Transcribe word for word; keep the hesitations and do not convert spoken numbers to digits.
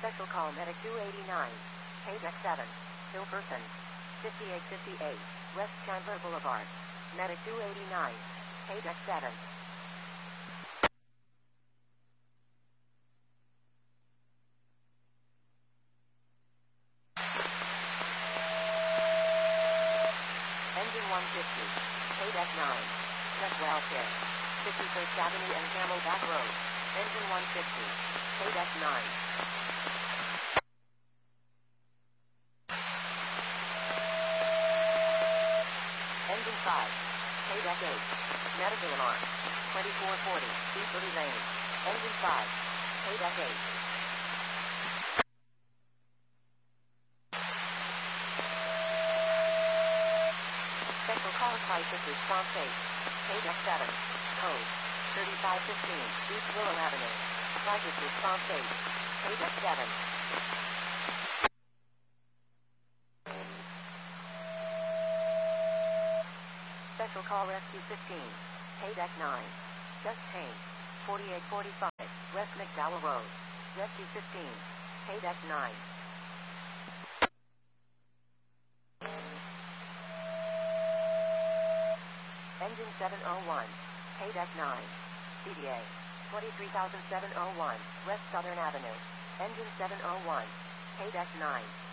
Special call Medic two eighty-nine. Paydeck seven. Hilferson. fifty-eight fifty-eight. West Chandler Boulevard. Medic two eighty-nine. Paydeck seven. Engine one fifty. Paydeck nine. Check welfare. fifty-first Avenue and Camelback Road. Engine one fifty. Paydeck nine. Engine five. Paydeck eight. Medical alarm. twenty-four forty. Easterly Lane. Engine five. Paydeck eight. Special call crisis response eight. Paydeck seven. Code. thirty-five fifteen. East Willow Avenue. Crisis response eight. Paydeck seven. Special call rescue fifteen. Paydeck nine. Just change. forty-eight forty-five. West McDowell Road. Rescue fifteen. Paydeck nine. Engine seven oh one. Paydeck nine. C D A. twenty-three thousand seven oh one. West Southern Avenue. Engine seven oh one. Paydeck nine.